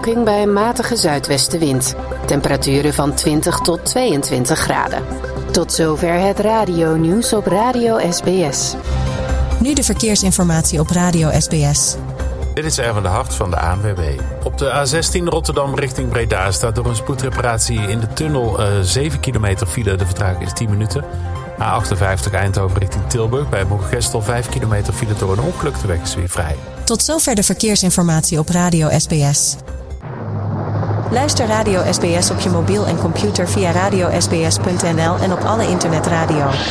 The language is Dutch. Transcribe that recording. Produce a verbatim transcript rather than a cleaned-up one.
bewolking bij een matige zuidwestenwind. Temperaturen van twintig tot tweeëntwintig graden. Tot zover het radio-nieuws op Radio S B S. Nu de verkeersinformatie op Radio S B S. Dit is Erwin de Hart van de A N W B. Op de A zestien Rotterdam richting Breda staat door een spoedreparatie in de tunnel uh, zeven kilometer file. De vertraging is tien minuten. A achtenvijftig Eindhoven richting Tilburg bij Moergestel vijf kilometer file door een ongeluk. De weg is weer vrij. Tot zover de verkeersinformatie op Radio S B S. Luister Radio S B S op je mobiel en computer via radio s b s punt n l en op alle internetradio.